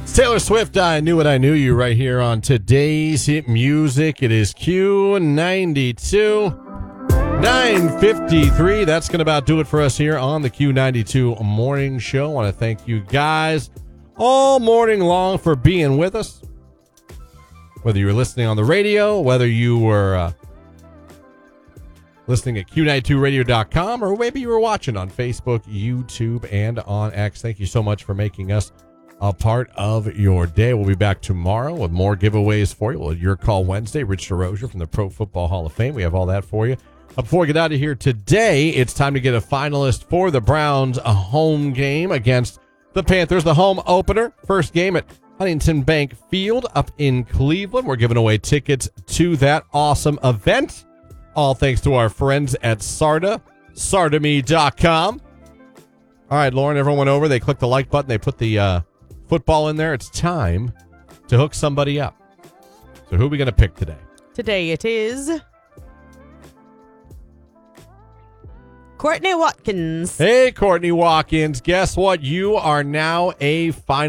Taylor Swift, I Knew What I Knew You, right here on today's hit music. It is Q92. 9:53. That's going to about do it for us here on the Q92 Morning Show. I want to thank you guys all morning long for being with us. Whether you were listening on the radio, whether you were listening at Q92radio.com, or maybe you were watching on Facebook, YouTube, and on X. Thank you so much for making us a part of your day. We'll be back tomorrow with more giveaways for you. Your Call Wednesday, Rich DeRozier from the Pro Football Hall of Fame. We have all that for you. Before we get out of here today, it's time to get a finalist for the Browns, a home game against the Panthers, the home opener. First game at Huntington Bank Field up in Cleveland. We're giving away tickets to that awesome event. All thanks to our friends at Sarda, sardame.com. All right, Lauren, everyone went over. They clicked the like button. They put the football in there. It's time to hook somebody up. So who are we going to pick today? Today it is Courtney Watkins. Hey, Courtney Watkins. Guess what? You are now a finalist.